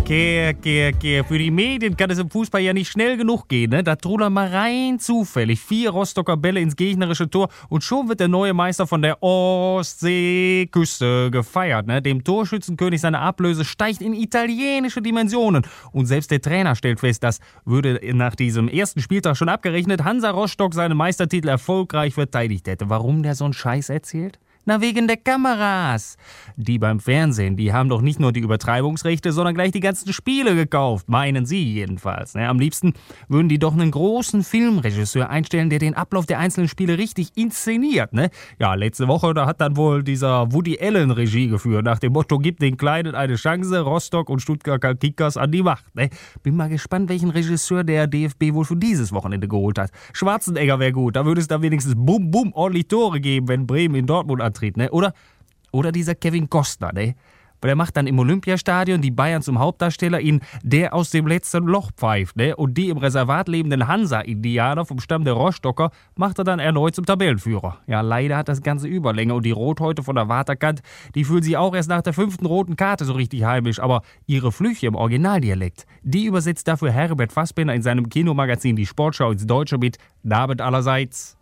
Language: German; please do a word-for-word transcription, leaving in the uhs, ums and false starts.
Kehr, kehr, kehr. Für die Medien kann es im Fußball ja nicht schnell genug gehen, ne? Da trullern mal rein zufällig vier Rostocker Bälle ins gegnerische Tor und schon wird der neue Meister von der Ostseeküste gefeiert, ne? Dem Torschützenkönig seine Ablöse steigt in italienische Dimensionen und selbst der Trainer stellt fest, das würde nach diesem ersten Spieltag schon abgerechnet Hansa Rostock seinen Meistertitel erfolgreich verteidigt hätte. Warum der so einen Scheiß erzählt? Na, wegen der Kameras. Die beim Fernsehen, die haben doch nicht nur die Übertreibungsrechte, sondern gleich die ganzen Spiele gekauft. Meinen sie jedenfalls. Ne? Am liebsten würden die doch einen großen Filmregisseur einstellen, der den Ablauf der einzelnen Spiele richtig inszeniert. Ne? Ja, letzte Woche, da hat dann wohl dieser Woody Allen Regie geführt. Nach dem Motto, gib den Kleinen eine Chance, Rostock und Stuttgarter Kickers an die Macht. Ne? Bin mal gespannt, welchen Regisseur der D F B wohl für dieses Wochenende geholt hat. Schwarzenegger wäre gut. Da würde es dann wenigstens bum, bum, ordentlich Tore geben, wenn Bremen in Dortmund an Ne? Oder, oder dieser Kevin Costner, ne? Der macht dann im Olympiastadion die Bayern zum Hauptdarsteller in Der aus dem letzten Loch pfeift, ne? Und die im Reservat lebenden Hansa-Indianer vom Stamm der Rostocker macht er dann erneut zum Tabellenführer. Ja, leider hat das Ganze Überlänge und die Rothäute von der Waterkant, die fühlen sich auch erst nach der fünften roten Karte so richtig heimisch, aber ihre Flüche im Originaldialekt, die übersetzt dafür Herbert Fassbender in seinem Kinomagazin Die Sportschau ins Deutsche mit Abend allerseits.